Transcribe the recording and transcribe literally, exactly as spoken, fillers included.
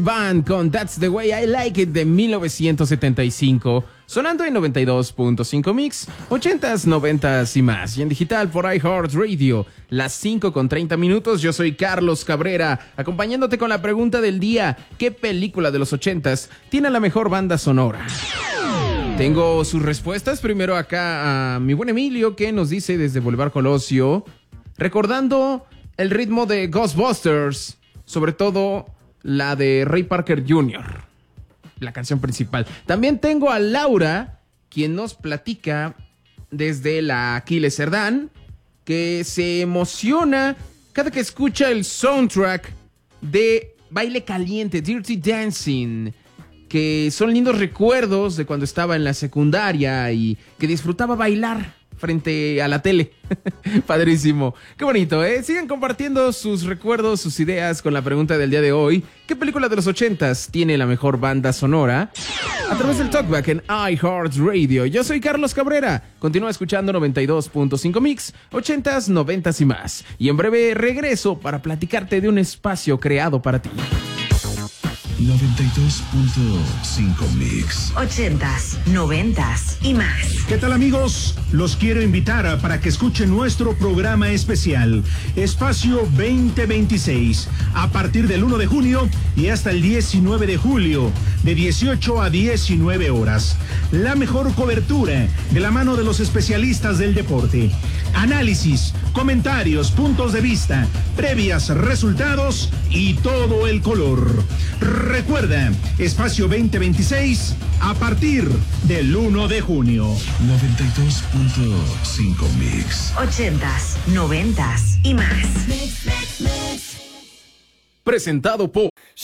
Band con That's the Way I Like It de mil novecientos setenta y cinco, sonando en noventa y dos punto cinco Mix, ochentas, noventas y más, y en digital por iHeartRadio, las cinco con treinta minutos. Yo soy Carlos Cabrera, acompañándote con la pregunta del día: ¿qué película de los ochentas tiene la mejor banda sonora? Tengo sus respuestas. Primero acá a mi buen Emilio, que nos dice desde Boulevard Colosio, recordando el ritmo de Ghostbusters, sobre todo la de Ray Parker junior, la canción principal. También tengo a Laura, quien nos platica desde la Aquiles Cerdán, que se emociona cada que escucha el soundtrack de Baile Caliente, Dirty Dancing, que son lindos recuerdos de cuando estaba en la secundaria y que disfrutaba bailar frente a la tele. Padrísimo. Qué bonito, ¿eh? Sigan compartiendo sus recuerdos, sus ideas con la pregunta del día de hoy: ¿qué película de los ochentas tiene la mejor banda sonora? A través del Talkback en iHeartRadio. Yo soy Carlos Cabrera. Continúa escuchando noventa y dos punto cinco Mix, ochentas, noventas y más. Y en breve regreso para platicarte de un espacio creado para ti. noventa y dos punto cinco Mix. Ochentas, noventas y más. ¿Qué tal, amigos? Los quiero invitar para que escuchen nuestro programa especial, Espacio veinte veintiséis, a partir del uno de junio y hasta el diecinueve de julio, de dieciocho a diecinueve horas. La mejor cobertura de la mano de los especialistas del deporte. Análisis, comentarios, puntos de vista, previas, resultados y todo el color. Recuerda, Espacio veinte veintiséis a partir del uno de junio. noventa y dos punto cinco Mix. Ochentas, noventas y más. Presentado por